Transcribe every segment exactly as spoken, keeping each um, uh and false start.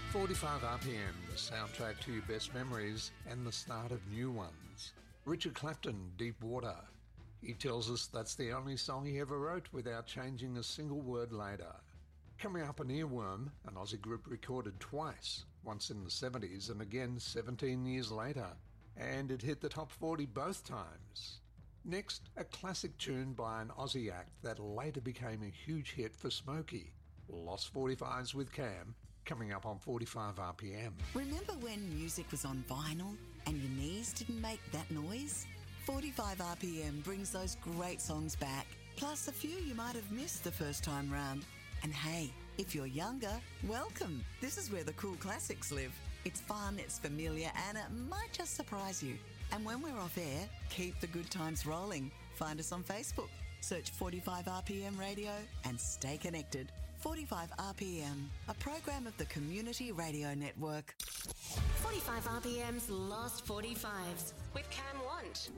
forty-five R P M, the soundtrack to your best memories and the start of new ones. Richard Clapton, Deep Water. He tells us that's the only song he ever wrote without changing a single word later. Coming up, an earworm, an Aussie group recorded twice, once in the seventies and again seventeen years later, and it hit the top forty both times. Next, a classic tune by an Aussie act that later became a huge hit for Smokey, Lost forty-fives with Cam, coming up on forty-five R P M. Remember when music was on vinyl and your knees didn't make that noise? forty-five R P M brings those great songs back, plus a few you might have missed the first time round. And hey, if you're younger, welcome. This is where the cool classics live. It's fun, it's familiar, and it might just surprise you. And when we're off air, keep the good times rolling. Find us on Facebook. Search forty-five R P M Radio and stay connected. forty-five R P M, a program of the Community Radio Network. forty-five R P M's Lost forty-fives with Cam Want.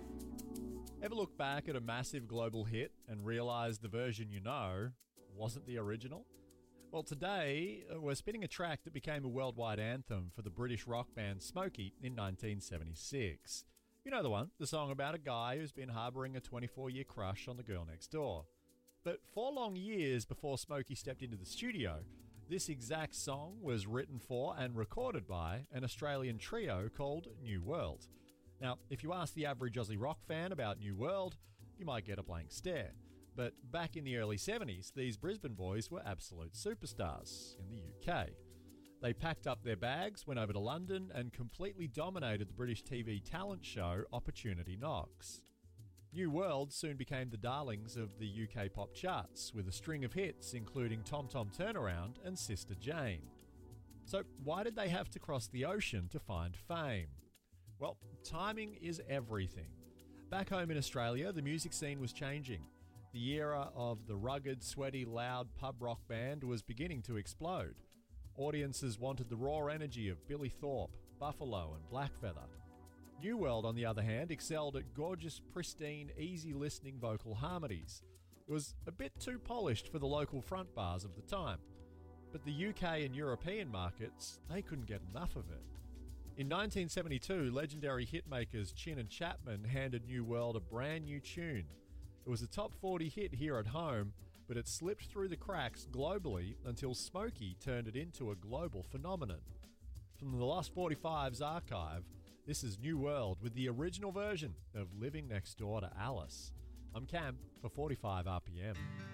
Ever look back at a massive global hit and realise the version you know wasn't the original? Well, today uh, we're spinning a track that became a worldwide anthem for the British rock band Smokey in nineteen seventy-six. You know the one, the song about a guy who's been harbouring a twenty-four-year crush on the girl next door. But four long years before Smokey stepped into the studio, this exact song was written for and recorded by an Australian trio called New World. Now, if you ask the average Aussie rock fan about New World, you might get a blank stare. But back in the early seventies, these Brisbane boys were absolute superstars in the U K. They packed up their bags, went over to London, and completely dominated the British T V talent show Opportunity Knocks. New World soon became the darlings of the U K pop charts, with a string of hits including Tom Tom Turnaround and Sister Jane. So why did they have to cross the ocean to find fame? Well, timing is everything. Back home in Australia, the music scene was changing. The era of the rugged, sweaty, loud pub rock band was beginning to explode. Audiences wanted the raw energy of Billy Thorpe, Buffalo and Blackfeather. New World, on the other hand, excelled at gorgeous, pristine, easy-listening vocal harmonies. It was a bit too polished for the local front bars of the time. But the U K and European markets, they couldn't get enough of it. In nineteen seventy-two, legendary hitmakers Chin and Chapman handed New World a brand new tune. It was a top forty hit here at home, but it slipped through the cracks globally until Smokey turned it into a global phenomenon. From the Lost forty-fives archive, this is New World with the original version of Living Next Door to Alice. I'm Cam for forty-five R P M.